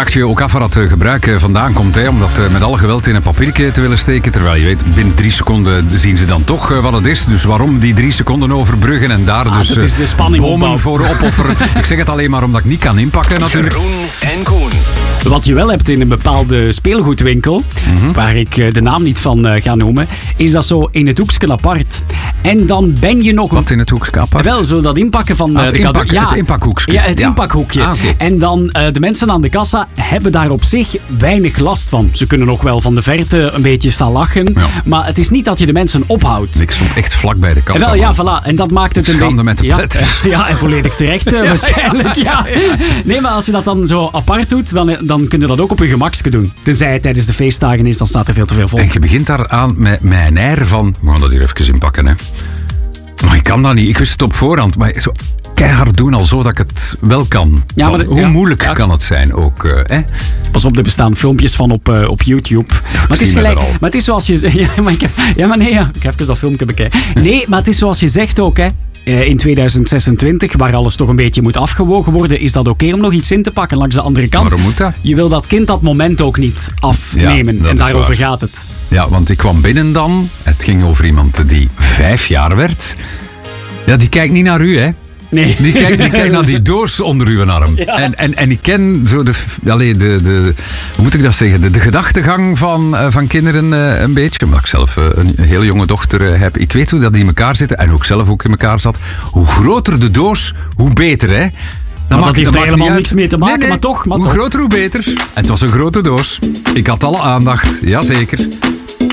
vraagt je ook af waar dat gebruik vandaan komt. Hè? Om dat met alle geweld in een papiertje te willen steken. Terwijl je weet, binnen 3 seconden zien ze dan toch wat het is. Dus waarom die 3 seconden overbruggen en daar dus dat is de spanning bomen opbouwen. voor opofferen. Ik zeg het alleen maar omdat ik niet kan inpakken natuurlijk. Jeroen en Koen. Wat je wel hebt in een bepaalde speelgoedwinkel, waar ik de naam niet van ga noemen, is dat zo in het hoekje apart. En dan ben je nog... Wat in het hoekje apart? Wel, zo dat inpakken van het inpakhoekje. Ja, het inpakhoekje. Okay. En dan de mensen aan de kassa hebben daar op zich weinig last van. Ze kunnen nog wel van de verte een beetje staan lachen, maar het is niet dat je de mensen ophoudt. Ik stond echt vlak bij de kassa. Wel, ja, voilà. En dat maakt het schande een met de pret. Ja, en volledig terecht waarschijnlijk. Ja. Nee, maar als je dat dan zo apart doet, dan kun je dat ook op je gemakske doen. Tenzij het tijdens de feestdagen is, dan staat er veel te veel vol. En je begint daar aan met mijn air van... We gaan dat hier even inpakken, hè. Maar ik kan dat niet. Ik wist het op voorhand. Maar zo keihard doen al zo dat ik het wel kan. Ja, maar hoe moeilijk kan het zijn ook, hè? Pas op, er bestaan filmpjes van op YouTube. Ja, maar het is gelijk. Maar het is zoals je... Ik ga even dat filmpje bekijken. Nee, maar het is zoals je zegt ook, hè. In 2026, waar alles toch een beetje moet afgewogen worden, is dat oké om nog iets in te pakken langs de andere kant. Waarom moet dat? Je wil dat kind dat moment ook niet afnemen. Ja, en daarover gaat het. Ja, want ik kwam binnen dan. Het ging over iemand die 5 jaar werd. Ja, die kijkt niet naar u, hè. Nee. Die kijkt naar die doos onder uw arm. Ja. En ik ken zo hoe moet ik dat zeggen? De gedachtegang van kinderen een beetje. Omdat ik zelf een hele jonge dochter heb. Ik weet hoe dat die in elkaar zitten. En ook zelf ook in elkaar zat. Hoe groter de doos, hoe beter, hè? Dat heeft er helemaal niks mee te maken, nee. maar toch. Hoe groter, hoe beter. En het was een grote doos. Ik had alle aandacht, jazeker.